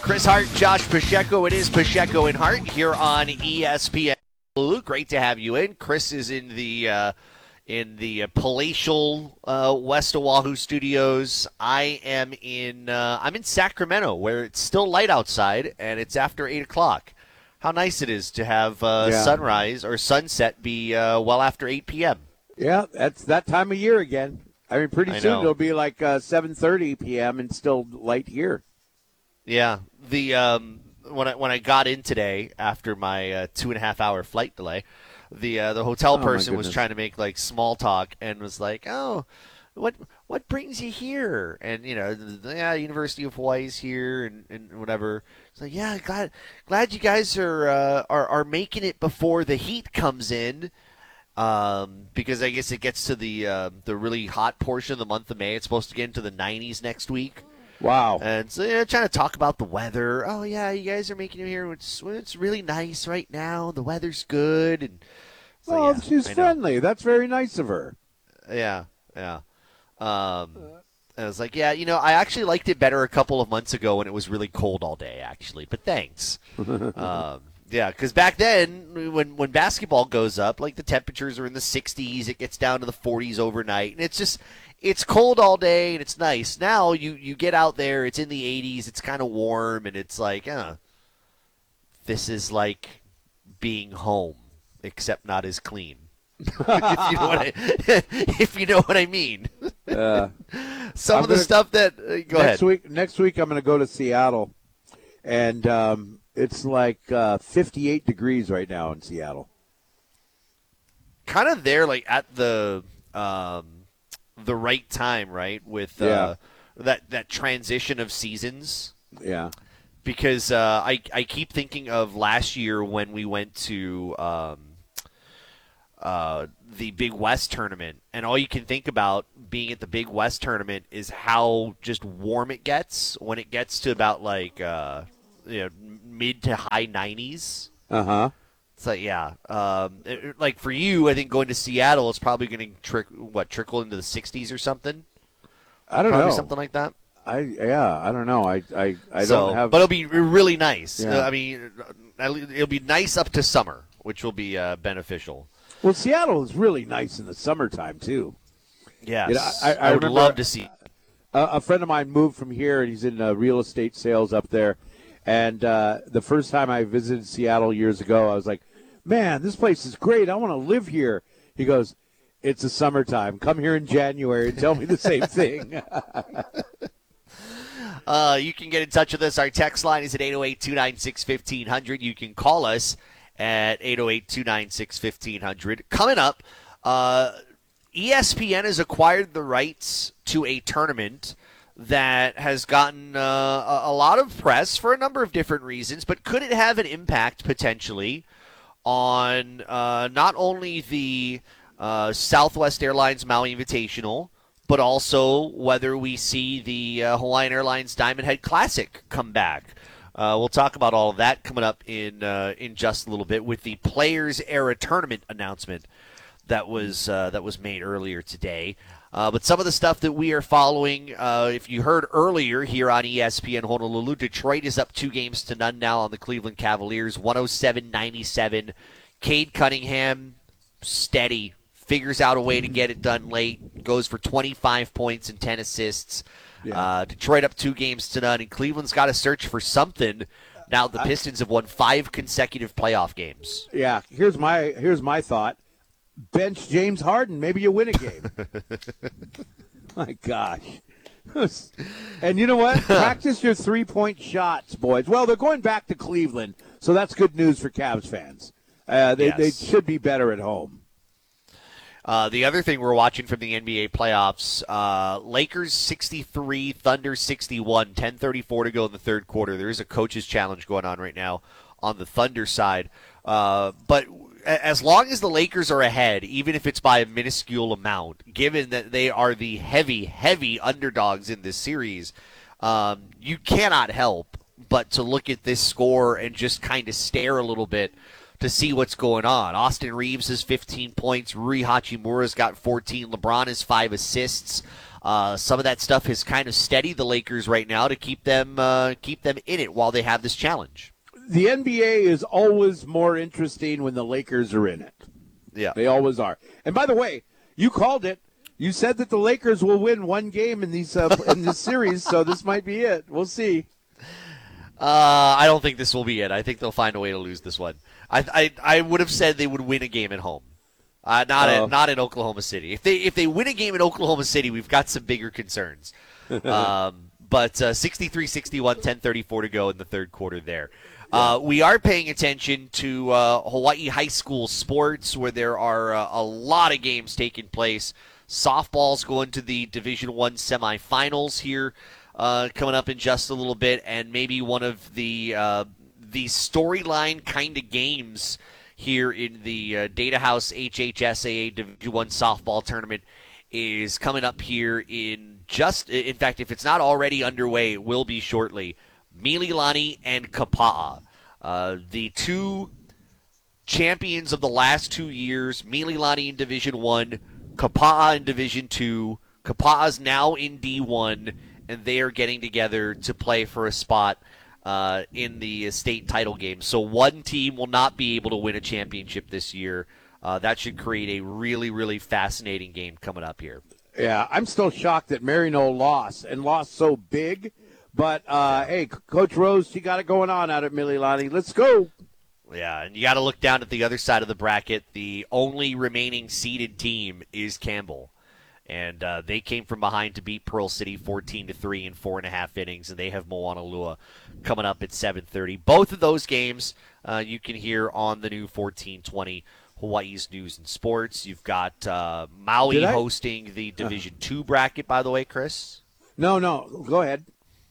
Chris Hart, Josh Pacheco. It is Pacheco and Hart here on ESPN. Great to have you in. Chris is in the palatial West Oahu studios. I am I'm in Sacramento, where it's still light outside and it's after 8:00. How nice it is to have sunrise or sunset be well after 8 p.m. Yeah, that's that time of year again. I mean, pretty soon it'll be like 7:30 p.m. and still light here. Yeah, when I got in today after my 2.5-hour flight delay, the hotel person was trying to make like small talk and was like, "Oh, what brings you here?" And University of Hawaii's here and whatever. It's like, yeah, glad you guys are making it before the heat comes in. Because I guess it gets to the really hot portion of the month of May. It's supposed to get into the 90s next week. Wow. And so trying to talk about the weather. Oh, yeah, you guys are making it here. It's really nice right now. The weather's good. And she's friendly. That's very nice of her. Yeah. And I was like, I actually liked it better a couple of months ago when it was really cold all day, actually. But thanks. Yeah, because back then, when basketball goes up, like the temperatures are in the 60s, it gets down to the 40s overnight, and it's cold all day and it's nice. Now you get out there, it's in the 80s, it's kind of warm, and it's like, this is like being home, except not as clean. if you know what I mean. Some of the stuff that go ahead. Next week I'm going to go to Seattle, and it's like 58 degrees right now in Seattle. Kind of there, like at the right time, right? With that transition of seasons. Yeah. Because I keep thinking of last year when we went to the Big West tournament, and all you can think about being at the Big West tournament is how just warm it gets when it gets to about like mid to high 90s. It's like, like for you, I think going to Seattle is probably going to trickle into the 60s or something. I don't know, something like that. I don't know. I don't have. But it'll be really nice. Yeah. I mean, it'll be nice up to summer, which will be beneficial. Well, Seattle is really nice in the summertime too. Yes, I would love to see. A friend of mine moved from here, and he's in real estate sales up there. And the first time I visited Seattle years ago, I was like, man, this place is great. I want to live here. He goes, it's the summertime. Come here in January and tell me the same thing. You can get in touch with us. Our text line is at 808-296-1500. You can call us at 808-296-1500. Coming up, ESPN has acquired the rights to a tournament that has gotten a lot of press for a number of different reasons, but could it have an impact potentially on not only the Southwest Airlines Maui Invitational, but also whether we see the Hawaiian Airlines Diamond Head Classic come back? We'll talk about all of that coming up in just a little bit with the Players Era Tournament announcement that was made earlier today. But some of the stuff that we are following, if you heard earlier here on ESPN Honolulu, Detroit is up 2-0 now on the Cleveland Cavaliers, 107-97. Cade Cunningham, steady, figures out a way to get it done late, goes for 25 points and 10 assists. Yeah. Detroit up 2-0, and Cleveland's got to search for something. Now the Pistons have won 5 consecutive playoff games. Yeah, here's my thought. Bench James Harden. Maybe you win a game. My gosh. And you know what? Practice your three-point shots, boys. Well, they're going back to Cleveland, so that's good news for Cavs fans. They should be better at home. The other thing we're watching from the NBA playoffs, Lakers 63, Thunder 61, 10:34 to go in the third quarter. There is a coach's challenge going on right now on the Thunder side. But as long as the Lakers are ahead, even if it's by a minuscule amount, given that they are the heavy, heavy underdogs in this series, you cannot help but to look at this score and just kind of stare a little bit to see what's going on. Austin Reeves has 15 points. Rui Hachimura's got 14. LeBron has 5 assists. Some of that stuff has kind of steadied the Lakers right now to keep them in it while they have this challenge. The NBA is always more interesting when the Lakers are in it. Yeah, they always are. And by the way, you called it. You said that the Lakers will win one game in these in this series, so this might be it. We'll see. I don't think this will be it. I think they'll find a way to lose this one. I would have said they would win a game at home, not in Oklahoma City. If they win a game in Oklahoma City, we've got some bigger concerns. But 63-61, 10:34 to go in the third quarter there. We are paying attention to Hawaii high school sports, where there are a lot of games taking place. Softball's going to the Division I semifinals here coming up in just a little bit, and maybe one of the storyline kind of games here in the Data House HHSAA Division I softball tournament is coming up here in fact, if it's not already underway, it will be shortly. Mililani and Kapa'a, the two champions of the last 2 years. Mililani in Division I, Kapa'a in Division II. Kapa'a's now in D1, and they are getting together to play for a spot in the state title game. So one team will not be able to win a championship this year. That should create a really, really fascinating game coming up here. Yeah, I'm still shocked that Marino lost so big. But, hey, Coach Rose, she got it going on out at Mililani. Let's go. Yeah, and you got to look down at the other side of the bracket. The only remaining seeded team is Campbell. And they came from behind to beat Pearl City 14-3 in 4.5 innings, and they have Moanalua coming up at 7:30. Both of those games you can hear on the new 1420 Hawaii's News and Sports. You've got Maui hosting the Division II bracket, by the way, Chris. No, go ahead.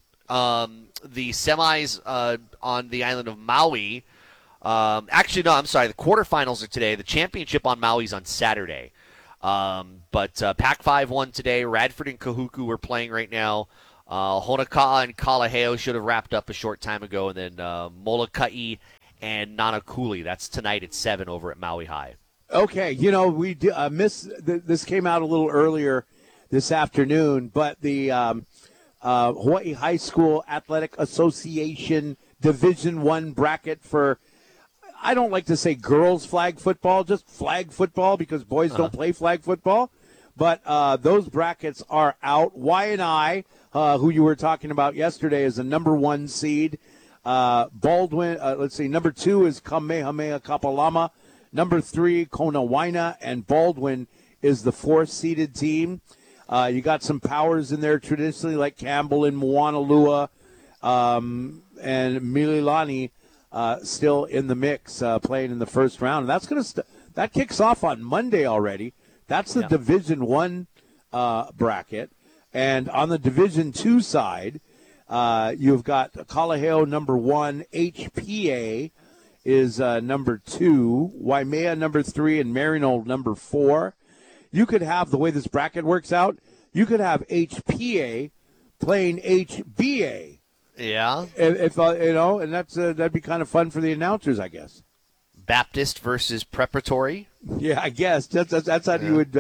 The semis on the island of Maui. Actually, no, I'm sorry. The quarterfinals are today. The championship on Maui's on Saturday. But Pac-5 won today. Radford and Kahuku are playing right now. Honoka'a and Kalaheo should have wrapped up a short time ago. And then Molokai and Nanakuli. That's tonight at 7 over at Maui High. Okay, we missed this came out a little earlier this afternoon, but the Hawaii High School Athletic Association Division I bracket for, I don't like to say girls flag football, just flag football, because boys don't play flag football. But those brackets are out. Y&I, who you were talking about yesterday, is the number 1 seed. Baldwin, number 2 is Kamehameha Kapalama. Number 3, Konawaina, and Baldwin is the 4th seeded team. You got some powers in there traditionally, like Campbell and Moanalua, and Mililani still in the mix, playing in the first round. And that's that kicks off on Monday already. That's the Division I bracket. And on the Division II side, you've got Kalaheo number 1, HPA is number 2, Waimea number 3, and Marino number 4. You could have, the way this bracket works out, you could have HPA playing HBA. Yeah. If and that'd be kind of fun for the announcers, I guess. Baptist versus Preparatory. Yeah, I guess that's how you would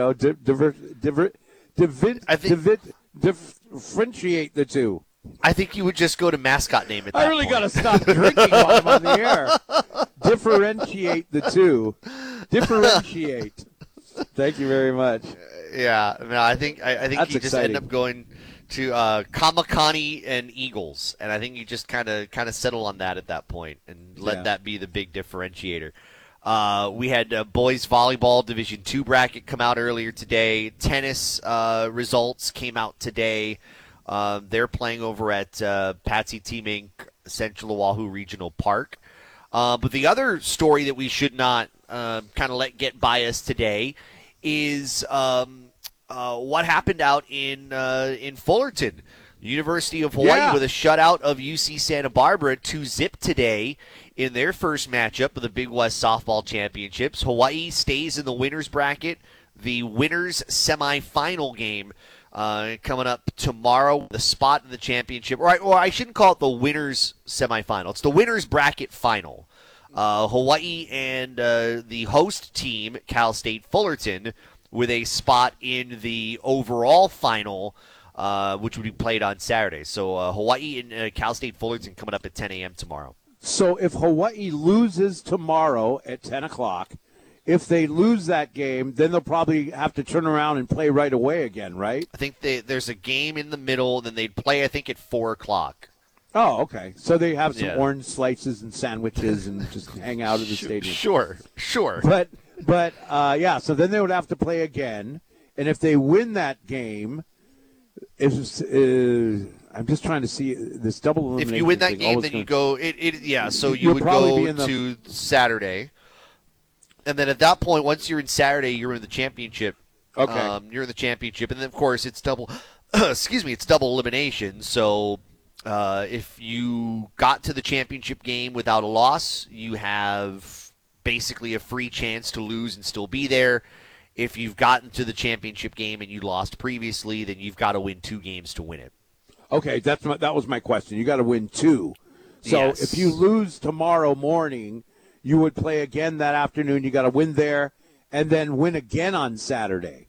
differentiate the two. I think you would just go to mascot name at that I really point. got to stop drinking while I'm on the air. Differentiate the two. Differentiate. Thank you very much. Yeah, no, I think That's you just exciting. end up going to Kamakani and Eagles, and I think you just kind of settle on that at that point and let that be the big differentiator. We had boys volleyball Division II bracket come out earlier today. Tennis results came out today. They're playing over at Patsy Team Inc. Central Oahu Regional Park. But the other story that we should not kind of let get by us today is what happened out in Fullerton. University of Hawaii with a shutout of UC Santa Barbara 2-0 today in their first matchup of the Big West Softball Championships. Hawaii stays in the winners bracket. The winners semifinal game coming up tomorrow. The spot in the championship, or I shouldn't call it the winners semifinal. It's the winners bracket final. Hawaii and the host team, Cal State Fullerton, with a spot in the overall final, which would be played on Saturday. So Hawaii and Cal State Fullerton coming up at 10 a.m. tomorrow. So if Hawaii loses tomorrow at 10 o'clock, if they lose that game, then they'll probably have to turn around and play right away again, right? I think there's a game in the middle, and then they'd play, I think, at 4 o'clock. Oh, okay. So they have some Yeah. orange slices and sandwiches and just hang out at the stadium. Sure. But yeah, so then they would have to play again. And if they win that game, I'm just trying to see this double elimination. If you win that thing, game, then you go. So you You'll would probably go be in to Saturday, and then at that point, once you're in Saturday, you're in the championship. Okay. You're in the championship, and then of course it's double. Excuse me, it's double elimination. So if you got to the championship game without a loss, you have basically a free chance to lose and still be there. If you've gotten to the championship game and you lost previously, then you've got to win 2 games to win it. Okay, that was my question. You got to win 2. So Yes. if you lose tomorrow morning, you would play again that afternoon. You got to win there and then win again on Saturday.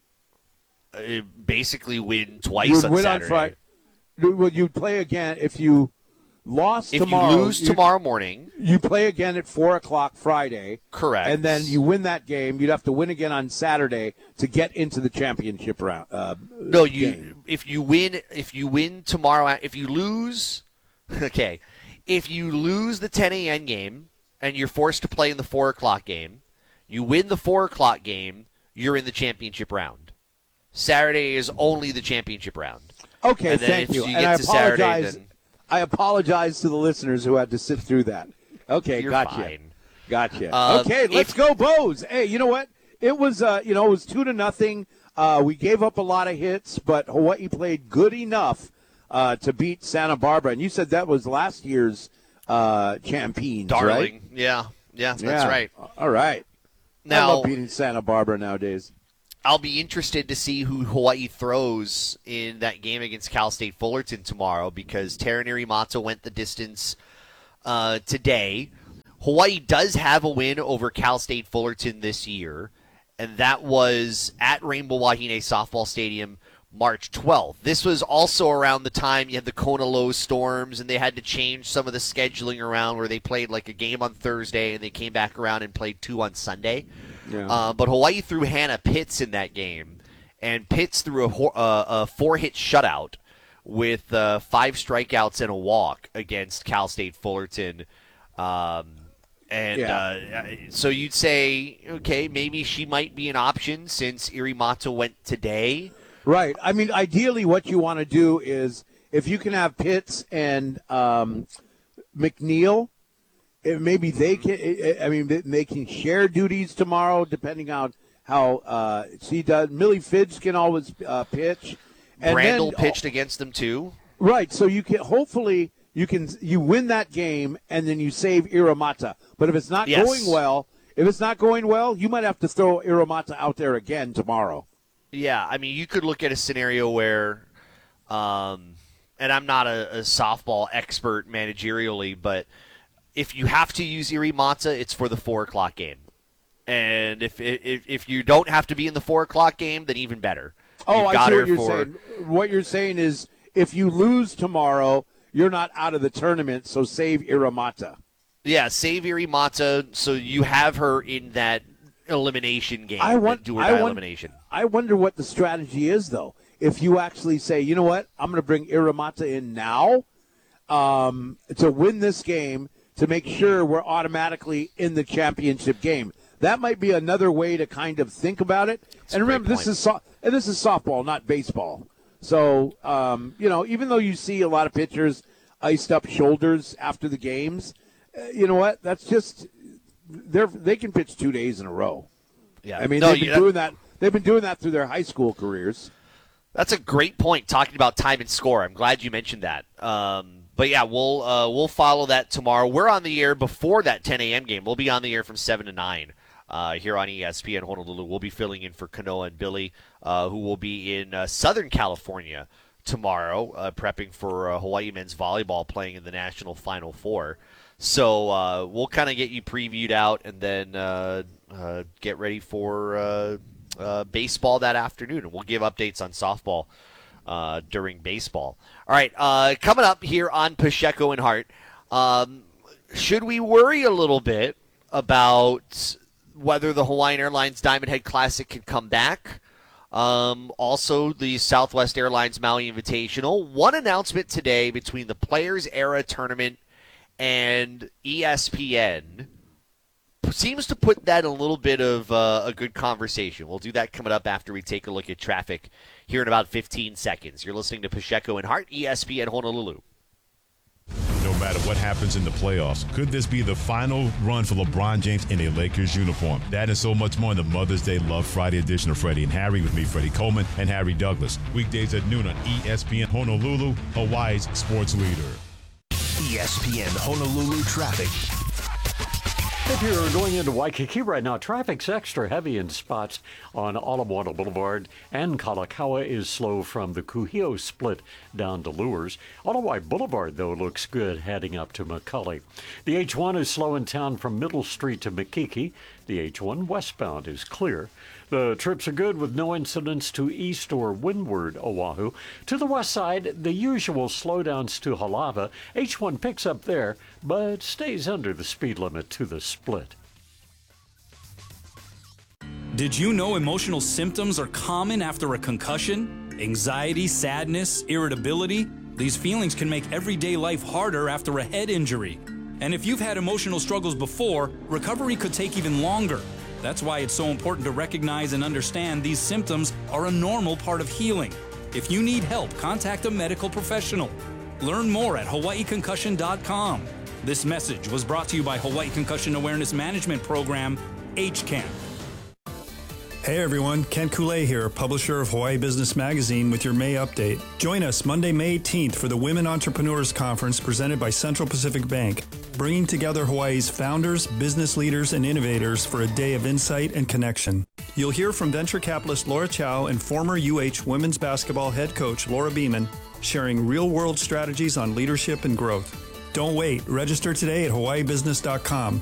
Basically, win twice You'd on win Saturday. on Friday. Well, you'd play again if you lost If tomorrow. you lose tomorrow morning, you play again at 4 o'clock Friday. correct. And then you win that game. You'd have to win again on Saturday to get into the championship round. no, game. if you win tomorrow, if you lose, okay, if you lose the 10 a.m. game and you're forced to play in the 4 o'clock game, you win the 4 o'clock game, you're in the championship round. Saturday is only the championship round. Okay, And then thank if you. you And get I to Saturday, apologize. then I apologize to the listeners who had to sit through that. Okay, you're gotcha. fine. Gotcha. Okay, let's go, Bows. Hey, you know what? It was, it was 2-0. We gave up a lot of hits, but Hawaii played good enough to beat Santa Barbara. And you said that was last year's champions, Darling. right? Yeah, that's Yeah. right. All right. I Now, love beating Santa Barbara nowadays. I'll be interested to see who Hawaii throws in that game against Cal State Fullerton tomorrow because Taraniri Mata went the distance today. Hawaii does have a win over Cal State Fullerton this year, and that was at Rainbow Wahine Softball Stadium March 12th. This was also around the time you had the Kona Low storms, and they had to change some of the scheduling around where they played like a game on Thursday, and they came back around and played 2 on Sunday. Yeah. But Hawaii threw Hannah Pitts in that game, and Pitts threw a 4-hit shutout with 5 strikeouts and a walk against Cal State Fullerton. So you'd say, okay, maybe she might be an option since Irimata went today. Right. I mean, ideally what you want to do is if you can have Pitts and McNeil, maybe they can. I mean, they can share duties tomorrow, depending on how she does. Millie Fidge can always pitch. And Brandel then, pitched against them too. Right. So you can hopefully you win that game and then you save Iramata. But if it's not Yes. going well, you might have to throw Iramata out there again tomorrow. Yeah, I mean, you could look at a scenario where, and I'm not a softball expert managerially, but if you have to use Irimata, it's for the 4 o'clock game. And if you don't have to be in the 4 o'clock game, then even better. Oh, You've I got see her what you're for- saying. What you're saying is if you lose tomorrow, you're not out of the tournament, so save Iramata. Yeah, save Irimata so you have her in that elimination game. Do or die elimination. I wonder what the strategy is, though. If you actually say, you know what, I'm going to bring Iramata in now to win this game to make sure we're automatically in the championship game. That might be another way to kind of think about it. And remember, this is softball, not baseball. So, even though you see a lot of pitchers iced up shoulders after the games, you know what? That's just they can pitch 2 days in a row. Yeah, I mean, they've been doing that. They've been doing that through their high school careers. That's a great point. Talking about time and score, I'm glad you mentioned that. But yeah, we'll follow that tomorrow. We're on the air before that 10 a.m. game. We'll be on the air from 7 to 9 here on ESPN Honolulu. We'll be filling in for Kanoa and Billy, who will be in Southern California tomorrow, prepping for Hawaii men's volleyball playing in the National Final Four. So we'll kind of get you previewed out and then get ready for baseball that afternoon, and we'll give updates on softball during baseball. All right, coming up here on Pacheco and Hart, should we worry a little bit about whether the Hawaiian Airlines Diamond Head Classic can come back? Also, the Southwest Airlines Maui Invitational. One announcement today between the Players Era Tournament and ESPN seems to put that in a little bit of a good conversation. We'll do that coming up after we take a look at traffic here in about 15 seconds. You're listening to Pacheco and Hart, ESPN Honolulu. No matter what happens in the playoffs, could this be the final run for LeBron James in a Lakers uniform? That and so much more in the Mother's Day Love Friday edition of Freddie and Harry with me, Freddie Coleman, and Harry Douglas. Weekdays at noon on ESPN Honolulu, Hawaii's sports leader. ESPN Honolulu traffic. If you're going into Waikiki right now, traffic's extra heavy in spots on Ala Moana Boulevard, and Kalakaua is slow from the Kuhio split down to Lures. Alawai Boulevard, though, looks good heading up to McCully. The H1 is slow in town from Middle Street to Makiki. The H1 westbound is clear. The trips are good with no incidents to east or windward Oahu. To the west side, the usual slowdowns to Halava. H1 picks up there, but stays under the speed limit to the split. Did you know emotional symptoms are common after a concussion? Anxiety, sadness, irritability? These feelings can make everyday life harder after a head injury. And if you've had emotional struggles before, recovery could take even longer. That's why it's so important to recognize and understand these symptoms are a normal part of healing. If you need help, contact a medical professional. Learn more at hawaiiconcussion.com. This message was brought to you by Hawaii Concussion Awareness Management Program, HCAM. Hey everyone, Ken Koulé here, publisher of Hawaii Business Magazine with your May update. Join us Monday, May 18th for the Women Entrepreneurs Conference presented by Central Pacific Bank, bringing together Hawaii's founders, business leaders, and innovators for a day of insight and connection. You'll hear from venture capitalist Laura Chow and former UH women's basketball head coach Laura Beeman sharing real-world strategies on leadership and growth. Don't wait. Register today at hawaiibusiness.com.